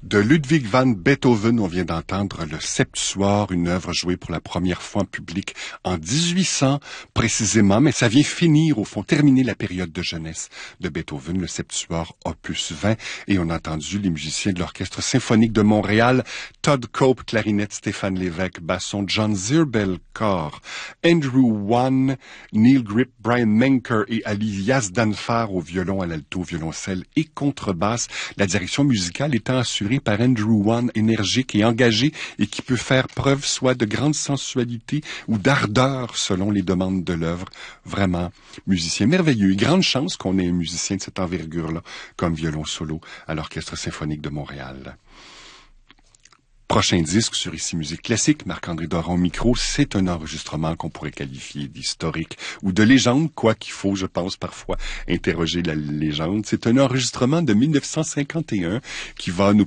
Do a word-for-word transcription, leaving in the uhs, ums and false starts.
De Ludwig van Beethoven, on vient d'entendre le Septuor, une œuvre jouée pour la première fois en public en dix-huit cents précisément, mais ça vient finir, au fond, terminer la période de jeunesse de Beethoven, le Septuor opus vingt, et on a entendu les musiciens de l'Orchestre symphonique de Montréal, Todd Cope, clarinette, Stéphane Lévesque, basson, John Zirbel, cor, Andrew Wan, Neil Grip, Brian Menker et Ali Yazdanfar au violon, à l'alto, violoncelle et contrebasse, la direction musicale étant assurée par Andrew Wan, énergique et engagé et qui peut faire preuve soit de grande sensualité ou d'ardeur selon les demandes de l'œuvre. Vraiment, musicien merveilleux. Et grande chance qu'on ait un musicien de cette envergure-là comme violon solo à l'Orchestre symphonique de Montréal. Prochain disque sur Ici Musique Classique, Marc-André Doron au micro, c'est un enregistrement qu'on pourrait qualifier d'historique ou de légende, quoi qu'il faut, je pense, parfois interroger la légende. C'est un enregistrement de mille neuf cent cinquante et un qui va nous